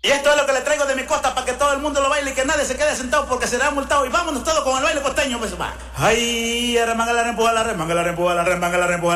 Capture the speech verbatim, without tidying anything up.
Y esto es lo que le traigo de mi costa para que todo el mundo lo baile y que nadie se quede sentado porque será multado. Y vámonos todos con el baile costeño, pues va. Ay, remanga la rempuja, la remanga la rempuja, la remanga la rempuja.